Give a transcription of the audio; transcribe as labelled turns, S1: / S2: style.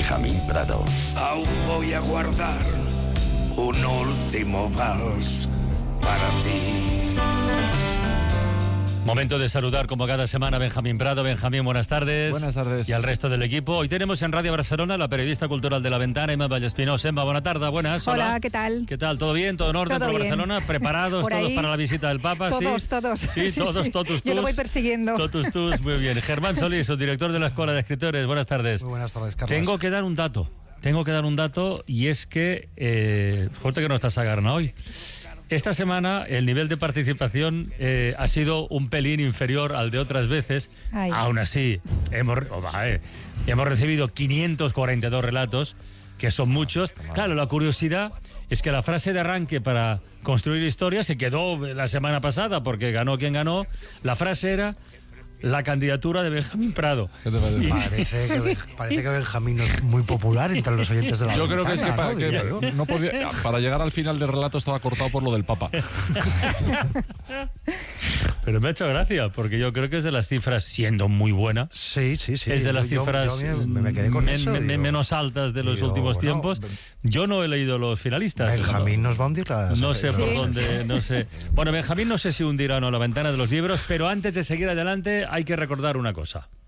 S1: Benjamín Prado.
S2: Aún voy a guardar un último vals para ti.
S3: Momento de saludar como cada semana a Benjamín Prado. Benjamín, buenas tardes.
S4: Buenas tardes.
S3: Y al resto del equipo. Hoy tenemos en Radio Barcelona la periodista cultural de La Ventana, Emma Vallespinós. Emma, buena tarde, buenas.
S5: Hola, ¿qué tal?
S3: ¿Qué tal? ¿Todo bien? ¿Todo en orden
S5: Todo
S3: por
S5: bien.
S3: Barcelona? ¿Preparados
S5: Por
S3: todos
S5: ahí,
S3: para la visita del Papa?
S5: Todos,
S3: ¿sí?
S5: todos.
S3: Sí, todos, totus.
S5: Yo lo voy persiguiendo.
S3: Totus, muy bien. Germán Solís, su director de la Escuela de Escritores. Buenas tardes.
S4: Muy buenas tardes, Carlos.
S3: Tengo que dar un dato y es que, fuerte que no está Sagarna hoy. Esta semana el nivel de participación ha sido un pelín inferior al de otras veces.
S5: Ay.
S3: Aún así, hemos recibido 542 relatos, que son muchos. Claro, la curiosidad es que la frase de arranque para construir historia se quedó la semana pasada, porque ganó quien ganó. La frase era la candidatura de Benjamín Prado.
S4: ¿Qué te parece?
S6: Parece que Benjamín es muy popular entre los oyentes de la
S4: Yo creo que es que,
S6: Ventana, ¿no? Diría yo.
S4: no podía, para llegar al final del relato estaba cortado por lo del Papa.
S3: Pero me ha hecho gracia, porque yo creo que es de las cifras, siendo muy buena,
S6: Sí.
S3: es de las cifras
S6: yo me quedé con eso. Digo,
S3: menos altas de los últimos
S6: bueno,
S3: tiempos. Yo no he leído los finalistas.
S6: Benjamín nos va a hundir la...
S3: No sé por
S5: Sí.
S3: dónde, no sé. Bueno, Benjamín no sé si hundirá o no la ventana de los libros, pero antes de seguir adelante hay que recordar una cosa.